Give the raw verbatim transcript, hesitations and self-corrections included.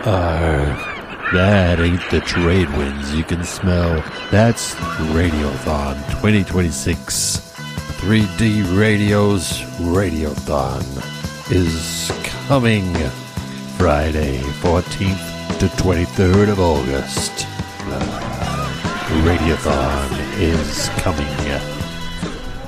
Uh, that ain't the trade winds you can smell. That's Radiothon twenty twenty-six. three D Radio's Radiothon is coming Friday, fourteenth to twenty-third of August. Uh, Radiothon is coming.